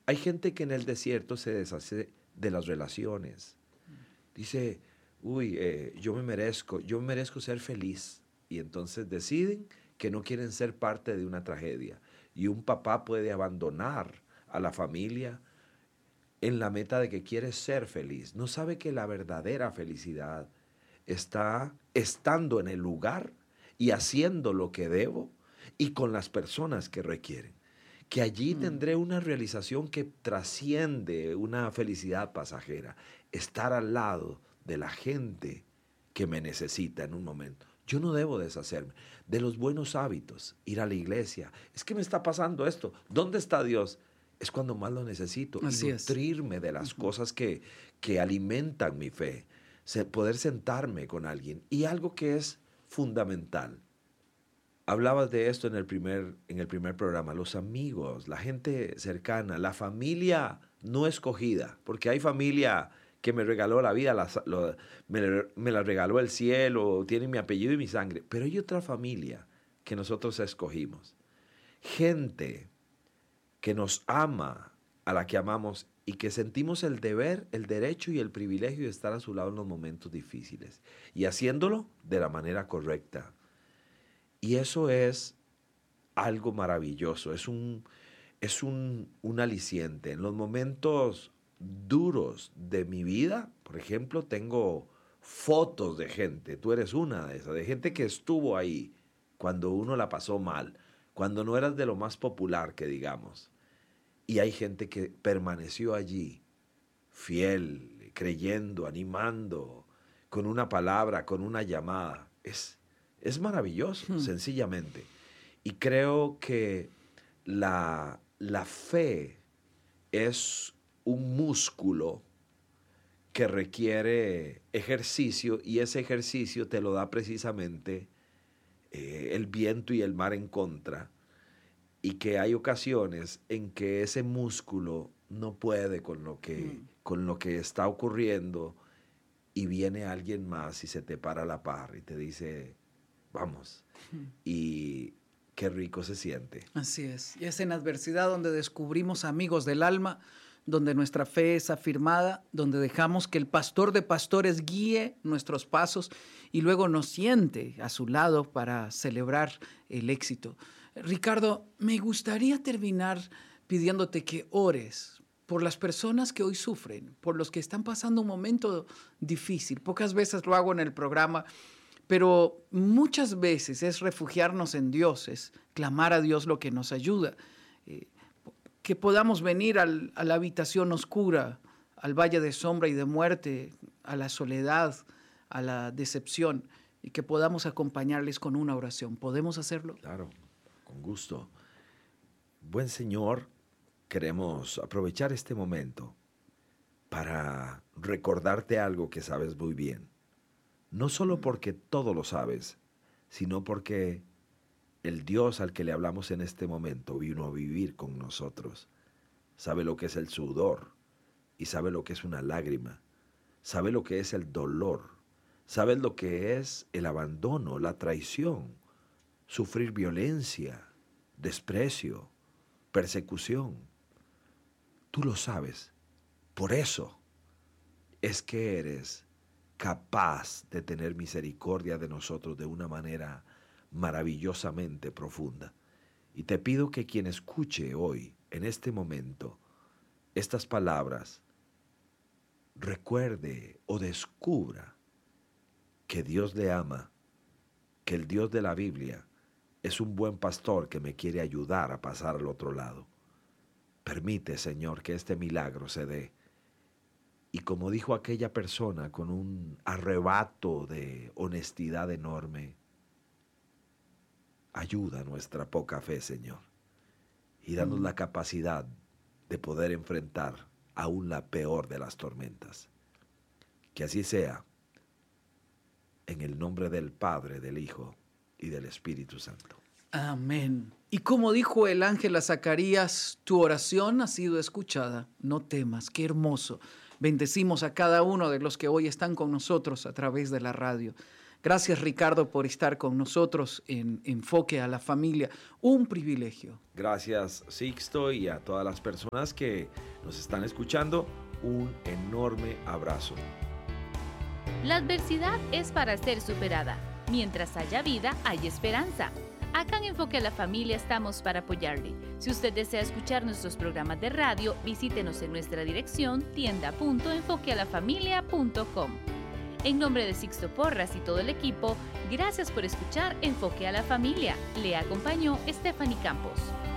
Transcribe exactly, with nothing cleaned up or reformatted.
Hay gente que en el desierto se deshace de las relaciones. Dice, uy, eh, yo me merezco, yo merezco ser feliz. Y entonces deciden que no quieren ser parte de una tragedia. Y un papá puede abandonar a la familia en la meta de que quiere ser feliz. No sabe que la verdadera felicidad está estando en el lugar y haciendo lo que debo y con las personas que requieren. Que allí tendré una realización que trasciende una felicidad pasajera. Estar al lado de la gente que me necesita en un momento. Yo no debo deshacerme de los buenos hábitos, ir a la iglesia. Es que me está pasando esto. ¿Dónde está Dios? Es cuando más lo necesito. Así y es. nutrirme de las uh-huh. cosas que, que alimentan mi fe. Se, poder sentarme con alguien. Y algo que es fundamental. Hablabas de esto en el, primer, en el primer programa, los amigos, la gente cercana, la familia no escogida, porque hay familia que me regaló la vida, la, lo, me, me la regaló el cielo, tiene mi apellido y mi sangre, pero hay otra familia que nosotros escogimos. Gente que nos ama, a la que amamos y que sentimos el deber, el derecho y el privilegio de estar a su lado en los momentos difíciles y haciéndolo de la manera correcta. Y eso es algo maravilloso, es un, es un, un aliciente. En los momentos duros de mi vida, por ejemplo, tengo fotos de gente, tú eres una de esas, de gente que estuvo ahí cuando uno la pasó mal, cuando no eras de lo más popular, que digamos. Y hay gente que permaneció allí, fiel, creyendo, animando, con una palabra, con una llamada. Es Es maravilloso, hmm. sencillamente. Y creo que la, la fe es un músculo que requiere ejercicio y ese ejercicio te lo da precisamente eh, el viento y el mar en contra. Y que hay ocasiones en que ese músculo no puede con lo que, hmm. con lo que está ocurriendo y viene alguien más y se te para a la par y te dice... Vamos, y qué rico se siente. Así es, y es en adversidad donde descubrimos amigos del alma, donde nuestra fe es afirmada, donde dejamos que el pastor de pastores guíe nuestros pasos y luego nos siente a su lado para celebrar el éxito. Ricardo, me gustaría terminar pidiéndote que ores por las personas que hoy sufren, por los que están pasando un momento difícil. Pocas veces lo hago en el programa, pero muchas veces es refugiarnos en Dios, es clamar a Dios lo que nos ayuda. Eh, que podamos venir al, a la habitación oscura, al valle de sombra y de muerte, a la soledad, a la decepción, y que podamos acompañarles con una oración. ¿Podemos hacerlo? Claro, con gusto. Buen Señor, queremos aprovechar este momento para recordarte algo que sabes muy bien. No solo porque todo lo sabes, sino porque el Dios al que le hablamos en este momento vino a vivir con nosotros. Sabe lo que es el sudor y sabe lo que es una lágrima. Sabe lo que es el dolor. Sabe lo que es el abandono, la traición, sufrir violencia, desprecio, persecución. Tú lo sabes. Por eso es que eres capaz de tener misericordia de nosotros de una manera maravillosamente profunda. Y te pido que quien escuche hoy, en este momento, estas palabras, recuerde o descubra que Dios le ama, que el Dios de la Biblia es un buen pastor que me quiere ayudar a pasar al otro lado. Permite, Señor, que este milagro se dé. Y como dijo aquella persona con un arrebato de honestidad enorme, ayuda a nuestra poca fe, Señor, y danos mm. la capacidad de poder enfrentar aún la peor de las tormentas. Que así sea, en el nombre del Padre, del Hijo y del Espíritu Santo. Amén. Y como dijo el ángel a Zacarías, tu oración ha sido escuchada, no temas, qué hermoso. Bendecimos a cada uno de los que hoy están con nosotros a través de la radio. Gracias, Ricardo, por estar con nosotros en Enfoque a la Familia. Un privilegio. Gracias, Sixto, y a todas las personas que nos están escuchando, un enorme abrazo. La adversidad es para ser superada. Mientras haya vida, hay esperanza. Acá en Enfoque a la Familia estamos para apoyarle. Si usted desea escuchar nuestros programas de radio, visítenos en nuestra dirección tienda punto enfoque a la familia punto com. En nombre de Sixto Porras y todo el equipo, gracias por escuchar Enfoque a la Familia. Le acompañó Stephanie Campos.